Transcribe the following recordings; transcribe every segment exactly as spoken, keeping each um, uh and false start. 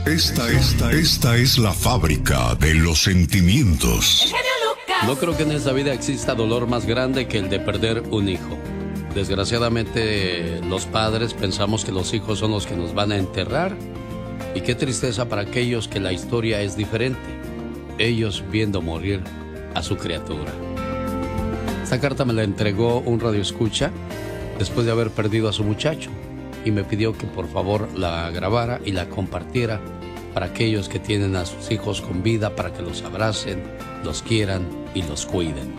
Esta, esta, esta es la fábrica de los sentimientos. No creo que en esta vida exista dolor más grande que el de perder un hijo. Desgraciadamente, los padres pensamos que los hijos son los que nos van a enterrar. Y qué tristeza para aquellos que la historia es diferente. Ellos viendo morir a su criatura. Esta carta me la entregó un radioescucha después de haber perdido a su muchacho. Y me pidió que por favor la grabara y la compartiera para aquellos que tienen a sus hijos con vida, para que los abracen, los quieran y los cuiden.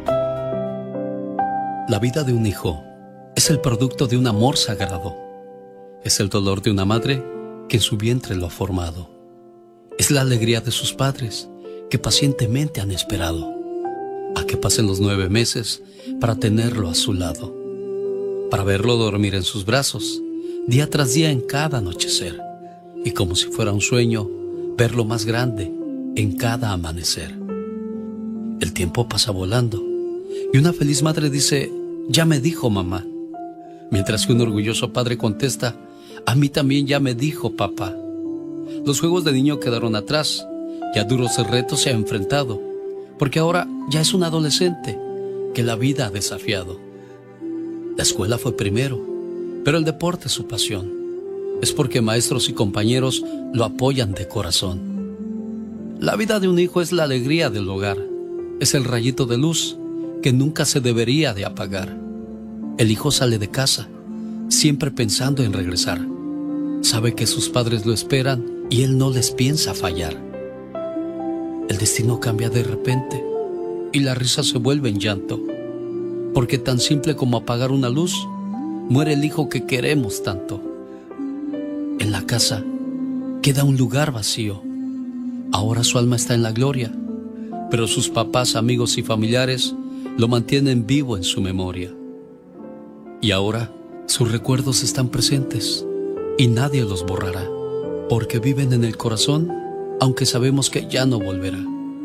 La vida de un hijo es el producto de un amor sagrado. Es el dolor de una madre que en su vientre lo ha formado. Es la alegría de sus padres que pacientemente han esperado a que pasen los nueve meses para tenerlo a su lado, para verlo dormir en sus brazos día tras día en cada anochecer, y como si fuera un sueño, verlo más grande en cada amanecer. El tiempo pasa volando y una feliz madre dice: ya me dijo mamá, mientras que un orgulloso padre contesta: a mí también ya me dijo papá. Los juegos de niño quedaron atrás y a duros retos se ha enfrentado, porque ahora ya es un adolescente que la vida ha desafiado. La escuela fue primero, pero el deporte es su pasión. Es porque maestros y compañeros lo apoyan de corazón. La vida de un hijo es la alegría del hogar. Es el rayito de luz que nunca se debería de apagar. El hijo sale de casa, siempre pensando en regresar. Sabe que sus padres lo esperan y él no les piensa fallar. El destino cambia de repente y la risa se vuelve en llanto, porque tan simple como apagar una luz, muere el hijo que queremos tanto. En la casa queda un lugar vacío. Ahora su alma está en la gloria, pero sus papás, amigos y familiares lo mantienen vivo en su memoria. Y ahora sus recuerdos están presentes y nadie los borrará, porque viven en el corazón, aunque sabemos que ya no volverá.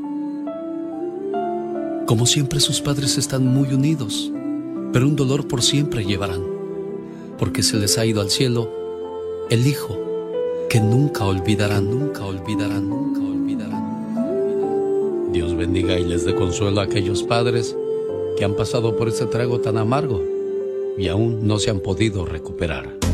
Como siempre, sus padres están muy unidos, pero un dolor por siempre llevarán, porque se les ha ido al cielo el hijo que nunca olvidarán, nunca olvidarán, nunca olvidarán. Dios bendiga y les dé consuelo a aquellos padres que han pasado por este trago tan amargo y aún no se han podido recuperar.